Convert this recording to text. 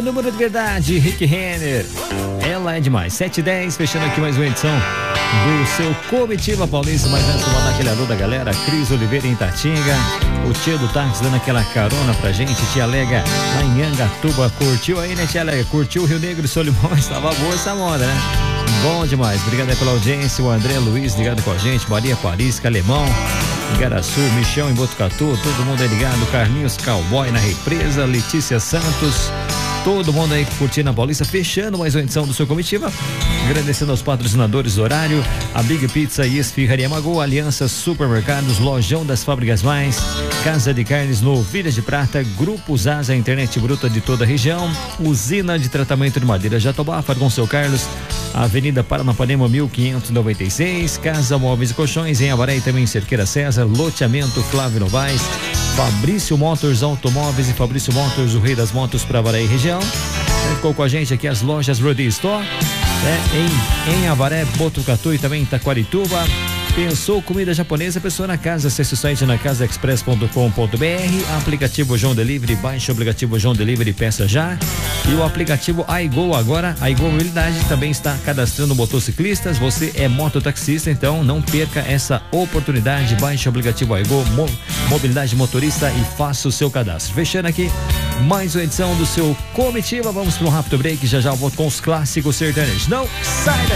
Número de verdade, Rick Renner. Ela é demais. 7h10, fechando aqui mais uma edição do seu Comitiva Paulista. Mas antes de mandar aquele alô da galera, Cris Oliveira em Tatinga, o tia do táxi dando aquela carona pra gente, tia Lega lá em Angatuba. Curtiu aí, né, tia Lega? Curtiu o Rio Negro e Solimões? Tava boa essa moda, né? Bom demais. Obrigado aí pela audiência. O André Luiz ligado com a gente, Maria Parisca, Alemão, Igaraçu, Michão em Botucatu, todo mundo aí ligado. Carlinhos Cowboy na Represa, Letícia Santos, todo mundo aí curtindo a Paulista, fechando mais uma edição do seu Comitiva. Agradecendo aos patrocinadores do horário, a Big Pizza e Esfirraria Magô, Aliança Supermercados, Lojão das Fábricas Mais, Casa de Carnes Novilhas de Prata, Grupo Zaza, Internet Bruta de toda a região, Usina de Tratamento de Madeira Jatobá, Fargão Seu Carlos, Avenida Paranapanema 1596, Casa Móveis e Colchões em Avaré e também em Cerqueira César, Loteamento Flávio Novaes, Fabrício Motors Automóveis e Fabrício Motors, o rei das motos para Avaré e região. Ficou com a gente aqui as lojas Rudy Store, em Avaré, Botucatu e também em Taquarituba. Pensou comida japonesa, pessoa na casa, acesse o site nacasaexpress.com.br, aplicativo João Delivery, baixe o aplicativo João Delivery e peça já. E o aplicativo iGo agora, iGo Mobilidade também está cadastrando motociclistas. Você é mototaxista, então não perca essa oportunidade. Baixe o aplicativo iGo Mobilidade Motorista e faça o seu cadastro. Fechando aqui mais uma edição do seu Comitiva. Vamos para um rápido break, já já eu volto com os clássicos sertanejos. Não sai daí!